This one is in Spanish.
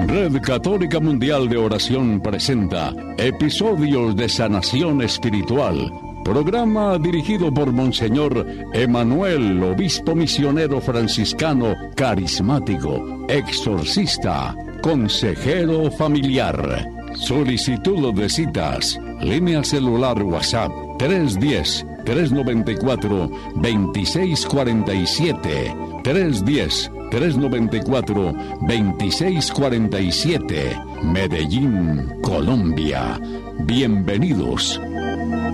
Red Católica Mundial de Oración presenta Episodios de Sanación Espiritual. Programa dirigido por Monseñor Emanuel, obispo misionero franciscano, carismático, exorcista, consejero familiar. Solicitud de citas. Línea celular WhatsApp 310-394-2647. 310-394-2647. Medellín, Colombia. Bienvenidos.